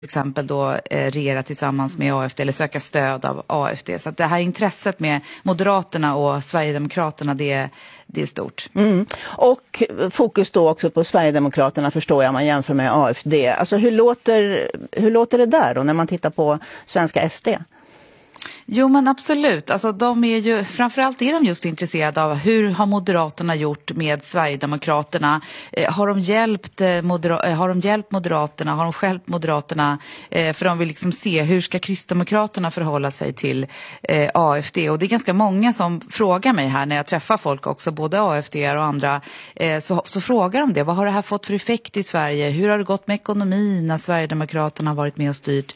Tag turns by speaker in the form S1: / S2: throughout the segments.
S1: exempel då regera tillsammans med AFD eller söka stöd av AFD. Så att det här intresset med Moderaterna och Sverigedemokraterna, det är stort.
S2: Mm. Och fokus då också på Sverigedemokraterna, förstår jag, om man jämför med AFD. Alltså hur låter det där då när man tittar på svenska SD?
S1: Jo, men absolut. Alltså, framförallt är de just intresserade av hur har Moderaterna gjort med Sverigedemokraterna? Har de hjälpt Moderaterna? Har de stjälpt Moderaterna? För de vill liksom se hur ska Kristdemokraterna förhålla sig till AFD. Och det är ganska många som frågar mig här när jag träffar folk också, både AFD och andra. Så frågar de det. Vad har det här fått för effekt i Sverige? Hur har det gått med ekonomin när Sverigedemokraterna har varit med och styrt?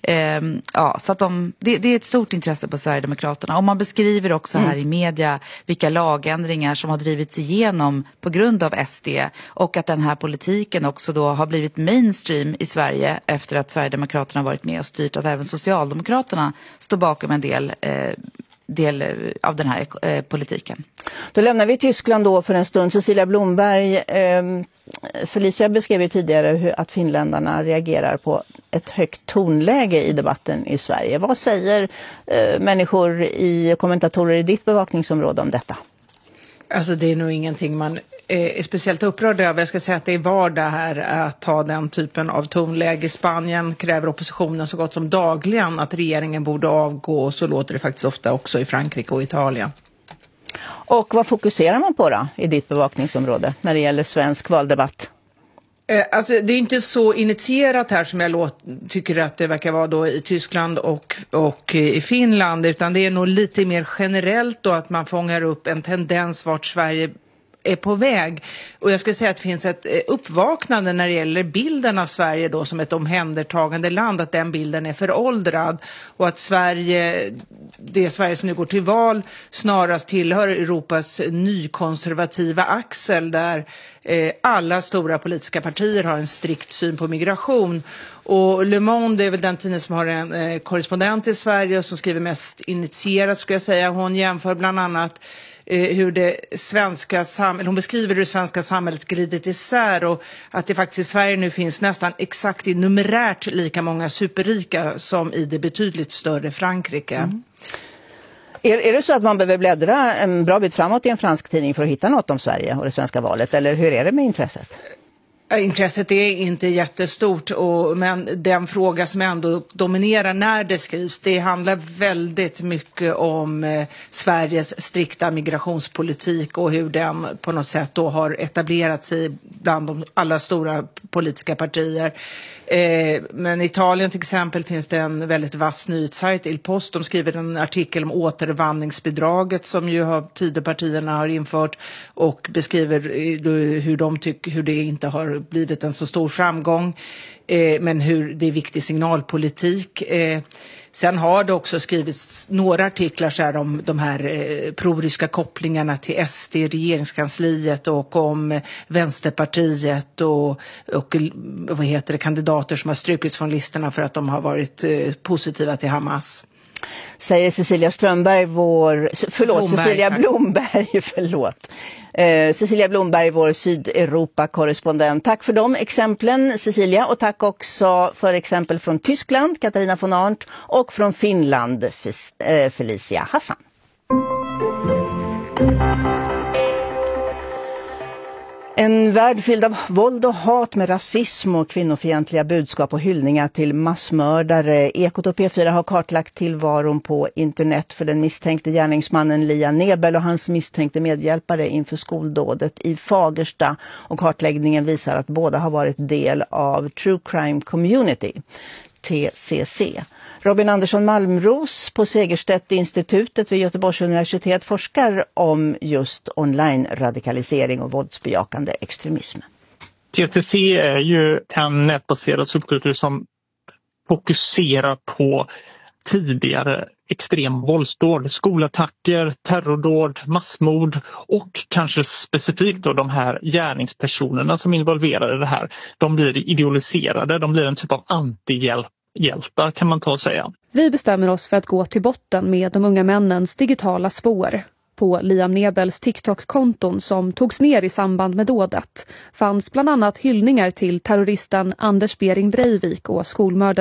S1: Så att det är ett stort intresse på Sverigedemokraterna. Och man beskriver också här i media vilka lagändringar som har drivits igenom på grund av SD, och att den här politiken också då har blivit mainstream i Sverige efter att Sverigedemokraterna har varit med och styrt, att även Socialdemokraterna står bakom en del av den här politiken.
S2: Då lämnar vi Tyskland då för en stund. Cecilia Blomberg, Felicia beskrev ju tidigare att finländarna reagerar på ett högt tonläge i debatten i Sverige. Vad säger kommentatorer i ditt bevakningsområde om detta?
S3: Alltså det är nog ingenting man är speciellt upprörd över. Jag ska säga att det är vardag här att ta den typen av tonläge. I Spanien kräver oppositionen så gott som dagligen att regeringen borde avgå, och så låter det faktiskt ofta också i Frankrike och Italien.
S2: Och vad fokuserar man på då i ditt bevakningsområde när det gäller svensk valdebatt?
S3: Alltså det är inte så initierat här som jag tycker att det verkar vara då i Tyskland och i Finland, utan det är nog lite mer generellt då att man fångar upp en tendens vart Sverige är på väg. Och jag skulle säga att det finns ett uppvaknande när det gäller bilden av Sverige då som ett omhändertagande land, att den bilden är föråldrad, och att det Sverige som nu går till val snarast tillhör Europas nykonservativa axel, där alla stora politiska partier har en strikt syn på migration. Och Le Monde är väl den tidning som har en korrespondent i Sverige och som skriver mest initierat, skulle jag säga. Hon jämför bland annat hur hon beskriver hur det svenska samhället glidit isär, och att det faktiskt i Sverige nu finns nästan exakt i numerärt lika många superrika som i det betydligt större Frankrike. Mm.
S2: Är det så att man behöver bläddra en bra bit framåt i en fransk tidning för att hitta något om Sverige och det svenska valet, eller hur är det med intresset?
S3: Intresset är inte jättestort, men den fråga som ändå dominerar när det skrivs, det handlar väldigt mycket om Sveriges strikta migrationspolitik och hur den på något sätt då har etablerat sig bland alla stora politiska partier. Men i Italien till exempel finns det en väldigt vass nyhetssajt, Il Post. De skriver en artikel om återvandringsbidraget som ju Tidöpartierna har infört, och beskriver hur det inte har blivit en så stor framgång, men hur det är viktig signalpolitik. Sen har det också skrivits några artiklar så här om de här proryska kopplingarna till SD, regeringskansliet, och om Vänsterpartiet och kandidater som har strukits från listorna för att de har varit positiva till Hamas.
S2: Säger Cecilia Blomberg, vår Sydeuropa-korrespondent. Tack för de exemplen, Cecilia, och tack också för exempel från Tyskland, Katarina von Arndt, och från Finland, Felicia Hassan. En värld fylld av våld och hat med rasism och kvinnofientliga budskap och hyllningar till massmördare. Ekot och P4 har kartlagt tillvaron på internet för den misstänkte gärningsmannen Liam Nebel och hans misstänkte medhjälpare inför skoldådet i Fagersta. Och kartläggningen visar att båda har varit del av True Crime Community, TCC. Robin Andersson Malmros på Segerstedt-institutet vid Göteborgs universitet forskar om just online-radikalisering och våldsbejakande extremism.
S4: TCC är ju en nätbaserad subkultur som fokuserar på tidigare extrem våldsdåd, skolattacker, terrordåd, massmord och kanske specifikt då de här gärningspersonerna som är involverade i det här. De blir idealiserade, de blir en typ av antihjältar kan man ta och säga.
S5: Vi bestämmer oss för att gå till botten med de unga männens digitala spår. På Liam Nebels TikTok-konton som togs ner i samband med dådet fanns bland annat hyllningar till terroristen Anders Behring Breivik och skolmördaren